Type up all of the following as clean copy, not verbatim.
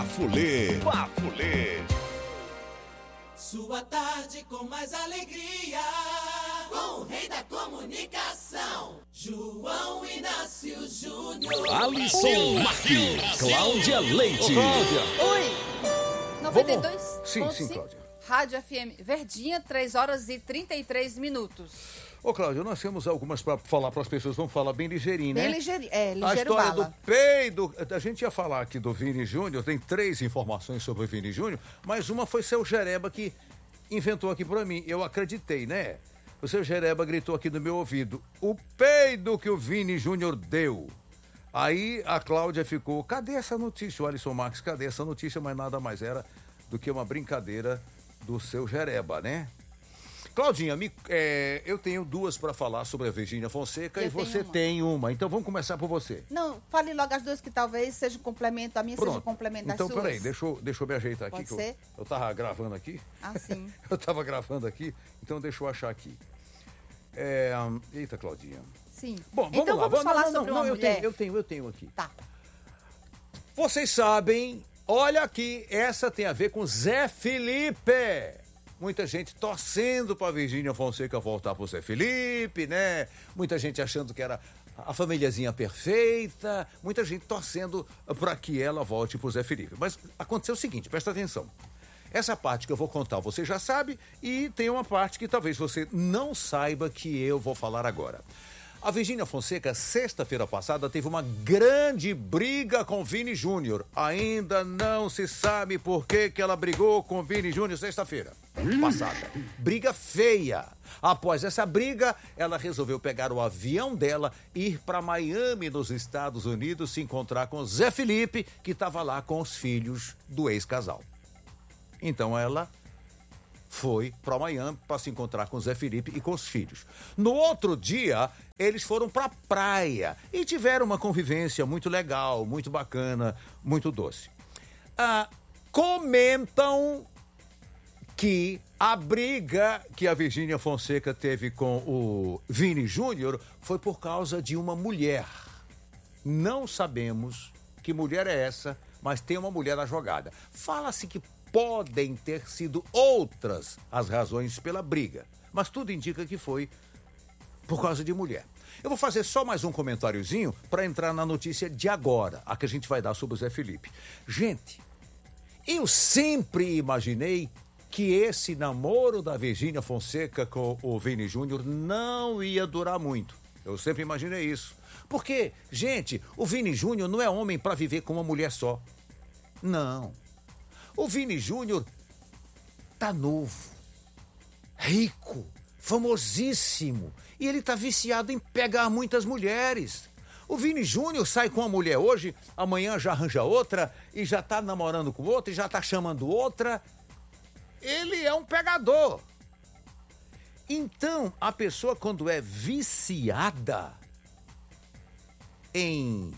Bafulê. Bafulê. Sua tarde com mais alegria, com o rei da comunicação, João Inácio Júnior. Alisson Marques, Cláudia Leite. Ô, Cláudia. Oi, 92. Sim, Cláudia. Rádio FM Verdinha, 3 horas e 33 minutos. Ô, Cláudia, nós temos algumas para falar para as pessoas, vamos falar bem ligeirinho, né? Bem ligeirinho, ligeiro a história bala. do peido, a gente ia falar aqui do Vini Júnior, tem 3 informações sobre o Vini Júnior, mas uma foi seu Jereba que inventou aqui para mim, eu acreditei, né? O seu Jereba gritou aqui no meu ouvido, o peido que o Vini Júnior deu. Aí a Cláudia ficou, cadê essa notícia, o Alisson Marques, cadê essa notícia? Mas nada mais era do que uma brincadeira do seu Jereba, né? Claudinha, eu tenho 2 para falar sobre a Virgínia Fonseca e você tem uma. Então vamos começar por você. Não, fale logo as 2 que talvez seja um complemento, a minha seja um complemento das suas. Então, peraí, deixa eu me ajeitar aqui. Pode ser? Eu tava gravando aqui. Ah, sim. Eu tava gravando aqui, então deixa eu achar aqui. Eita, Claudinha. Sim. Bom, então vamos falar sobre uma mulher. Eu tenho aqui. Tá. Vocês sabem, olha aqui, essa tem a ver com Zé Felipe. Muita gente torcendo para Virgínia Fonseca voltar pro Zé Felipe, né? Muita gente achando que era a famíliazinha perfeita, muita gente torcendo para que ela volte pro Zé Felipe. Mas aconteceu o seguinte, presta atenção. Essa parte que eu vou contar você já sabe e tem uma parte que talvez você não saiba que eu vou falar agora. A Virgínia Fonseca, sexta-feira passada, teve uma grande briga com Vini Júnior. Ainda não se sabe por que ela brigou com Vini Júnior sexta-feira passada. Briga feia. Após essa briga, ela resolveu pegar o avião dela e ir para Miami, nos Estados Unidos, se encontrar com Zé Felipe, que estava lá com os filhos do ex-casal. Então ela foi para Miami para se encontrar com Zé Felipe e com os filhos. No outro dia, eles foram para a praia e tiveram uma convivência muito legal, muito bacana, muito doce. Comentam que a briga que a Virgínia Fonseca teve com o Vini Júnior foi por causa de uma mulher. Não sabemos que mulher é essa, mas tem uma mulher na jogada. Fala-se que podem ter sido outras as razões pela briga, mas tudo indica que foi por causa de mulher. Eu vou fazer só mais um comentáriozinho para entrar na notícia de agora, a que a gente vai dar sobre o Zé Felipe. Gente, eu sempre imaginei que esse namoro da Virgínia Fonseca com o Vini Júnior não ia durar muito. Eu sempre imaginei isso. Porque, gente, o Vini Júnior não é homem para viver com uma mulher só. Não. O Vini Júnior tá novo, rico, famosíssimo. E ele tá viciado em pegar muitas mulheres. O Vini Júnior sai com uma mulher hoje, amanhã já arranja outra, e já tá namorando com outra, e já tá chamando outra. Ele é um pegador. Então, a pessoa quando é viciada em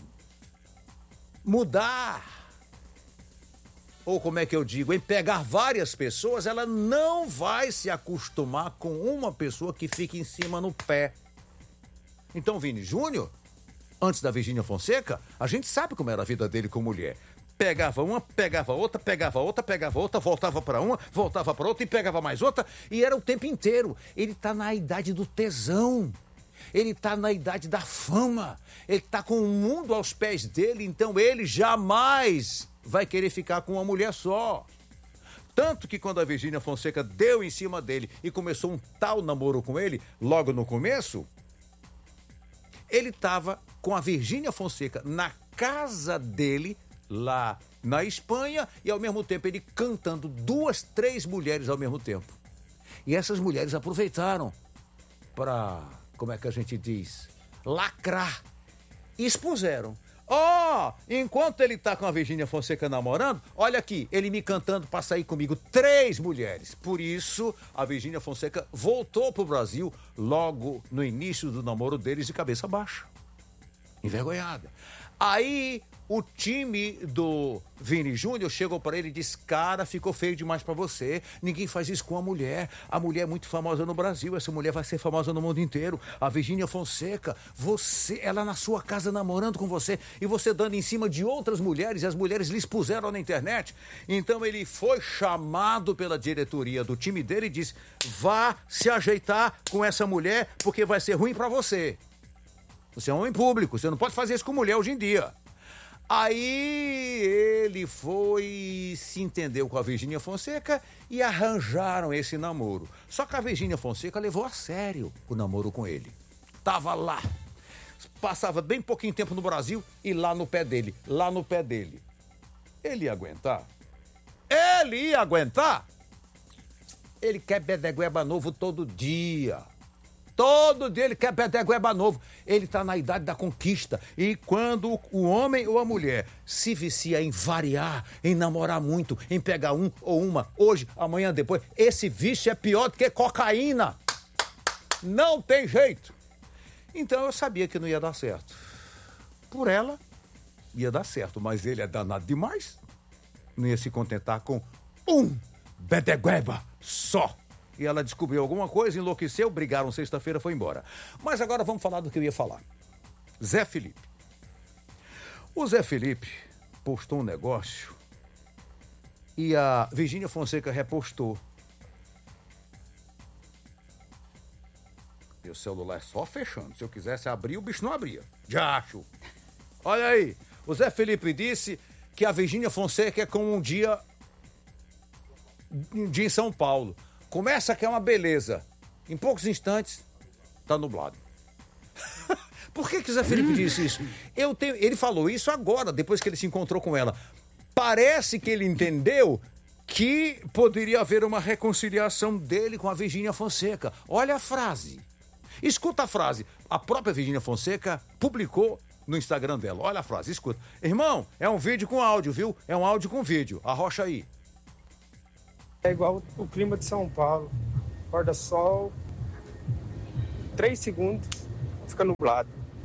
mudar, ou como é que eu digo, em pegar várias pessoas, ela não vai se acostumar com uma pessoa que fica em cima no pé. Então, Vini Júnior, antes da Virgínia Fonseca, a gente sabe como era a vida dele com mulher. Pegava uma, pegava outra, voltava para uma, voltava para outra e pegava mais outra, e era o tempo inteiro. Ele tá na idade do tesão. Ele tá na idade da fama. Ele tá com o mundo aos pés dele, então ele jamais vai querer ficar com uma mulher só. Tanto que quando a Virgínia Fonseca deu em cima dele e começou um tal namoro com ele, logo no começo, ele estava com a Virgínia Fonseca na casa dele, lá na Espanha, e ao mesmo tempo ele cantando 2, 3 mulheres ao mesmo tempo. E essas mulheres aproveitaram para, como é que a gente diz, lacrar. E expuseram. Enquanto ele tá com a Virgínia Fonseca namorando, olha aqui, ele me cantando pra sair comigo 3 mulheres. Por isso, a Virgínia Fonseca voltou pro Brasil logo no início do namoro deles de cabeça baixa. Envergonhada. Aí o time do Vini Júnior chegou para ele e disse: cara, ficou feio demais para você. Ninguém faz isso com a mulher. A mulher é muito famosa no Brasil. Essa mulher vai ser famosa no mundo inteiro. A Virgínia Fonseca, ela na sua casa namorando com você e você dando em cima de outras mulheres e as mulheres lhe expuseram na internet. Então ele foi chamado pela diretoria do time dele e disse: vá se ajeitar com essa mulher porque vai ser ruim para você. Você é um homem público, você não pode fazer isso com mulher hoje em dia. Aí ele foi se entendeu com a Virgínia Fonseca e arranjaram esse namoro. Só que a Virgínia Fonseca levou a sério o namoro com ele. Tava lá. Passava bem pouquinho tempo no Brasil e lá no pé dele. Ele ia aguentar? Ele ia aguentar? Ele quer bedegueba novo todo dia. Todo dia ele quer bedegueba novo. Ele está na idade da conquista. E quando o homem ou a mulher se vicia em variar, em namorar muito, em pegar um ou uma, hoje, amanhã, depois, esse vício é pior do que cocaína. Não tem jeito. Então eu sabia que não ia dar certo. Por ela, ia dar certo. Mas ele é danado demais. Não ia se contentar com um bedegueba só. E ela descobriu alguma coisa, enlouqueceu, brigaram sexta-feira, foi embora. Mas agora vamos falar do que eu ia falar. Zé Felipe. O Zé Felipe postou um negócio e a Virgínia Fonseca repostou. Meu celular é só fechando. Se eu quisesse abrir, o bicho não abria. Já acho. Olha aí. O Zé Felipe disse que a Virgínia Fonseca é como um dia em São Paulo. Começa que é uma beleza. Em poucos instantes, tá nublado. Por que o Zé Felipe disse isso? Ele falou isso agora, depois que ele se encontrou com ela. Parece que ele entendeu que poderia haver uma reconciliação dele com a Virgínia Fonseca. Olha a frase. Escuta a frase. A própria Virgínia Fonseca publicou no Instagram dela. Olha a frase, escuta. Irmão, é um vídeo com áudio, viu? É um áudio com vídeo. Arrocha aí. É igual o clima de São Paulo. Acorda sol, 3 segundos, fica nublado.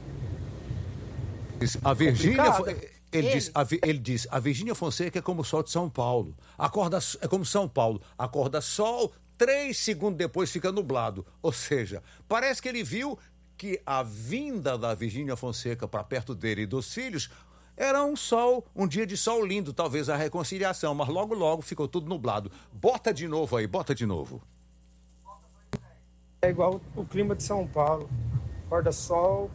A Virgínia, ele diz, a Virgínia Fonseca é como o sol de São Paulo. É como São Paulo. Acorda sol, 3 segundos depois fica nublado. Ou seja, parece que ele viu que a vinda da Virgínia Fonseca para perto dele e dos filhos era um dia de sol lindo, talvez a reconciliação, mas logo ficou tudo nublado. Bota de novo aí, bota de novo. É igual o clima de São Paulo. Acorda sol,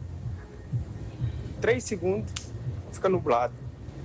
3 segundos, fica nublado.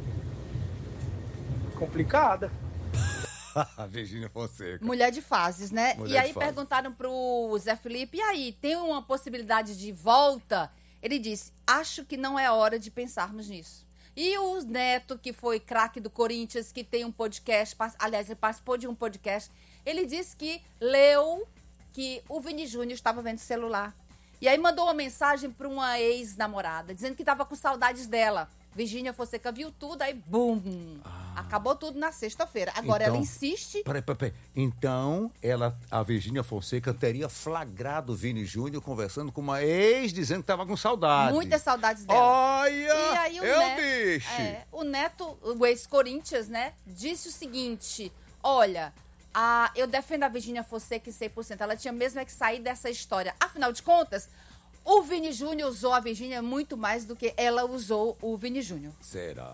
Complicada. A Virgínia Fonseca. Mulher de fases, né? E aí perguntaram pro Zé Felipe, e aí, tem uma possibilidade de volta? Ele disse, acho que não é hora de pensarmos nisso. E o Neto, que foi craque do Corinthians, que tem um podcast, aliás, ele participou de um podcast, ele disse que leu que o Vini Júnior estava vendo o celular. E aí mandou uma mensagem para uma ex-namorada, dizendo que estava com saudades dela. Virgínia Fonseca viu tudo, aí bum! Acabou tudo na sexta-feira. Agora então, ela insiste... Peraí. Então, a Virgínia Fonseca teria flagrado o Vini Júnior conversando com uma ex, dizendo que estava com saudade. Muitas saudades dela. Olha! E aí O Neto, o ex-Corinthians, né, disse o seguinte, olha... eu defendo a Virgínia Fonseca em 100%. Ela tinha mesmo que sair dessa história. Afinal de contas, o Vini Júnior usou a Virgínia muito mais do que ela usou o Vini Júnior. Será?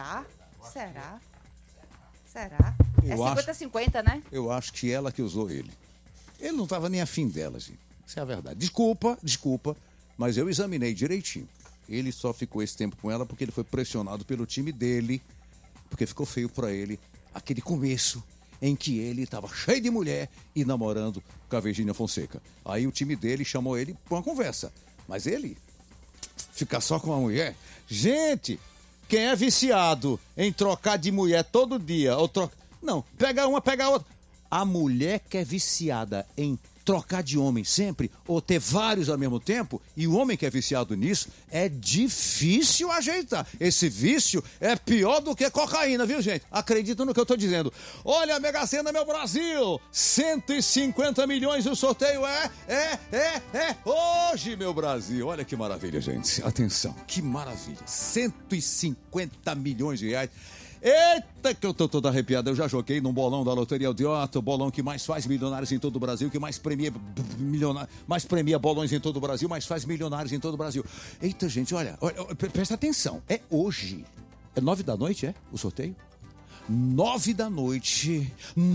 É 50-50, né? Eu acho que ela que usou ele. Ele não estava nem afim dela, gente. Isso é a verdade. Desculpa, mas eu examinei direitinho. Ele só ficou esse tempo com ela porque ele foi pressionado pelo time dele, porque ficou feio pra ele aquele começo em que ele estava cheio de mulher e namorando com a Virgínia Fonseca. Aí o time dele chamou ele para uma conversa. Mas ele ficar só com a mulher... Gente, quem é viciado em trocar de mulher todo dia, ou troca... Não, pega uma, pega outra. A mulher que é viciada em trocar de homem sempre, ou ter vários ao mesmo tempo, e o homem que é viciado nisso, é difícil ajeitar. Esse vício é pior do que cocaína, viu, gente? Acredita no que eu tô dizendo. Olha a Mega Sena, meu Brasil! 150 milhões, o sorteio é hoje, meu Brasil. Olha que maravilha, gente. Atenção, que maravilha. 150 milhões de reais. Eita, que eu tô todo arrepiado. Eu já joguei num bolão da Loteria Aldeota, o bolão que mais faz milionários em todo o Brasil, que mais premia bolões em todo o Brasil, mais faz milionários em todo o Brasil. Eita, gente, olha, presta atenção. É hoje. É 9 da noite, o sorteio? 9 da noite.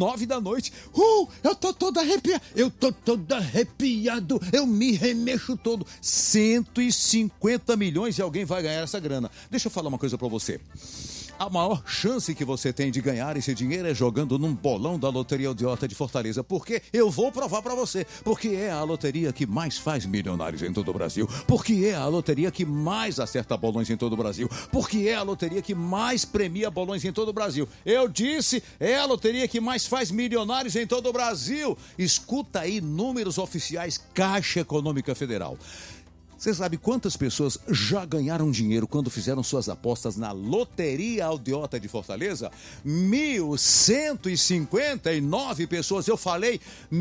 Eu tô todo arrepiado. Eu me remexo todo. 150 milhões e alguém vai ganhar essa grana. Deixa eu falar uma coisa pra você. A maior chance que você tem de ganhar esse dinheiro é jogando num bolão da Loteria Aldeota de Fortaleza. Porque eu vou provar pra você. Porque é a loteria que mais faz milionários em todo o Brasil. Porque é a loteria que mais acerta bolões em todo o Brasil. Porque é a loteria que mais premia bolões em todo o Brasil. Eu disse, é a loteria que mais faz milionários em todo o Brasil. Escuta aí números oficiais Caixa Econômica Federal. Você sabe quantas pessoas já ganharam dinheiro quando fizeram suas apostas na Loteria Aldeota de Fortaleza? 1.159 pessoas. Eu falei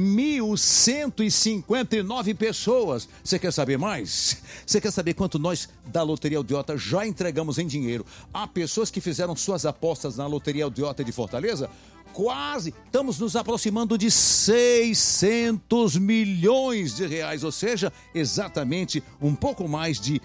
1.159 pessoas. Você quer saber mais? Você quer saber quanto nós da Loteria Aldeota já entregamos em dinheiro a pessoas que fizeram suas apostas na Loteria Aldeota de Fortaleza? Quase, estamos nos aproximando de 600 milhões de reais, ou seja, exatamente um pouco mais de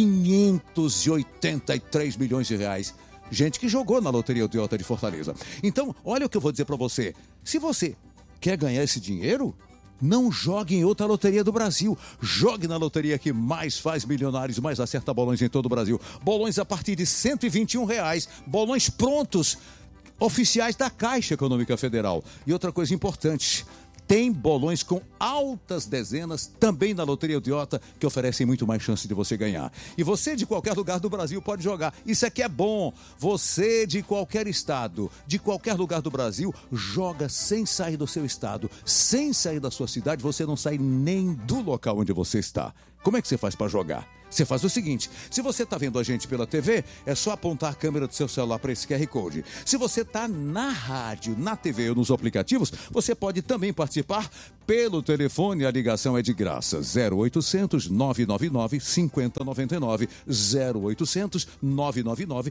583 milhões de reais. Gente que jogou na Loteria Aldeota de Fortaleza. Então, olha o que eu vou dizer para você. Se você quer ganhar esse dinheiro, não jogue em outra loteria do Brasil. Jogue na loteria que mais faz milionários, mais acerta bolões em todo o Brasil. Bolões a partir de R$121. Bolões prontos, oficiais da Caixa Econômica Federal. E outra coisa importante, tem bolões com altas dezenas também na Loteria Aldeota que oferecem muito mais chance de você ganhar. E você de qualquer lugar do Brasil pode jogar. Isso aqui é bom. Você de qualquer estado, de qualquer lugar do Brasil, joga sem sair do seu estado, sem sair da sua cidade. Você não sai nem do local onde você está. Como é que você faz para jogar? Você faz o seguinte, se você está vendo a gente pela TV, é só apontar a câmera do seu celular para esse QR Code. Se você está na rádio, na TV ou nos aplicativos, você pode também participar pelo telefone. A ligação é de graça, 0800 999 5099, 0800 999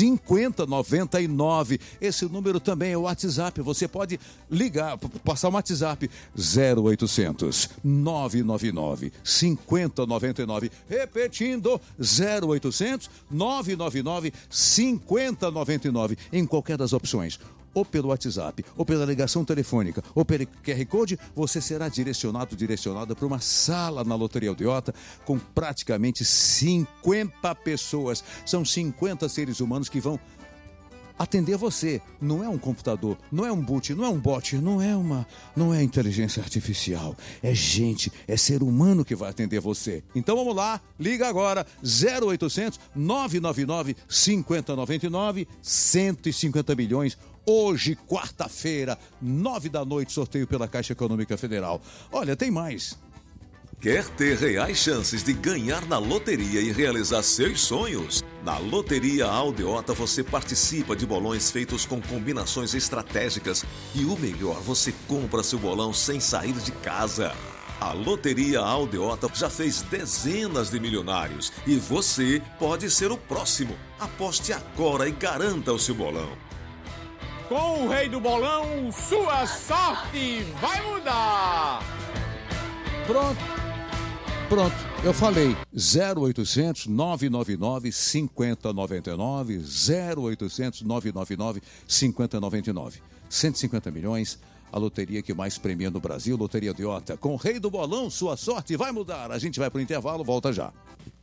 5099. Esse número também é o WhatsApp, você pode ligar, passar um WhatsApp, 0800 999 5099, repetindo, 0800 999 5099, em qualquer das opções, ou pelo WhatsApp, ou pela ligação telefônica, ou pelo QR Code, você será direcionada para uma sala na Loteria Aldeota com praticamente 50 pessoas. São 50 seres humanos que vão atender você. Não é um computador, não é um boot, não é um bot, não é inteligência artificial. É gente, é ser humano que vai atender você. Então vamos lá, liga agora, 0800 999 5099, 150 milhões. Hoje, quarta-feira, 9 da noite, sorteio pela Caixa Econômica Federal. Olha, tem mais. Quer ter reais chances de ganhar na loteria e realizar seus sonhos? Na Loteria Aldeota você participa de bolões feitos com combinações estratégicas e o melhor, você compra seu bolão sem sair de casa. A Loteria Aldeota já fez dezenas de milionários e você pode ser o próximo. Aposte agora e garanta o seu bolão. Com o rei do bolão, sua sorte vai mudar! Pronto, eu falei 0800 999 5099, 0800 999 5099. 150 milhões, a loteria que mais premia no Brasil, Loteria Aldeota. Com o rei do bolão, sua sorte vai mudar. A gente vai pro intervalo, volta já.